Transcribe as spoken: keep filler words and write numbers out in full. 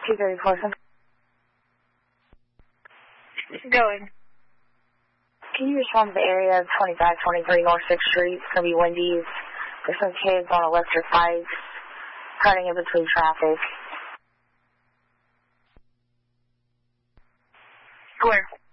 two thirty-four. Going. Can you respond to the area of twenty-five twenty-three North sixth Street? It's going to be windy. There's some kids on electric bikes cutting in between traffic. Where?